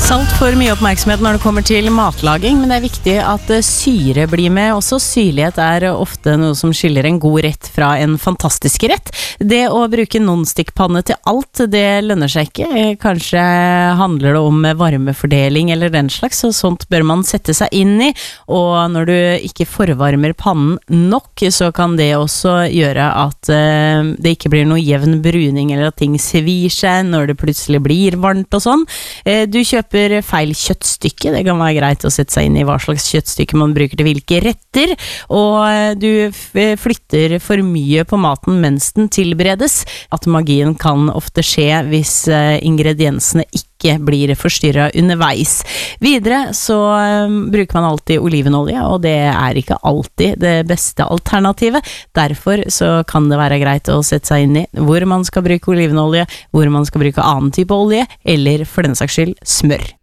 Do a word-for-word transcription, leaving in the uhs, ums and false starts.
Salt får mye oppmerksomhet når det kommer til matlaging, men det er viktig at syre blir med. Også syrlighet er ofte noe som skiller en god rett fra en fantastisk rett. Det å bruke non-stick-panne til alt, det lønner seg ikke. Kanskje handler det om varmefordeling eller den slags, og sånt bør man sette seg inn i. Og når du ikke forvarmer pannen nok, så kan det også gjøre at uh, det ikke blir noe jevn bruning, eller at ting svir seg når det plutselig blir varmt og sånn. Uh, du kjøper feil kjøttstykke, det kan være greit å sette seg inn i hva slags kjøttstykke man bruker til hvilke retter, og du flytter for mye på maten mens den tilberedes. At magien kan ofte skje hvis ingrediensene ikke blir forstyrret underveis. Videre så bruker man alltid olivenolje, og det er ikke alltid det beste alternativet. Derfor så kan det være greit å sette seg inn i hvor man skal bruke olivenolje, hvor man skal bruke annen type olje, eller for den saks skyld smør.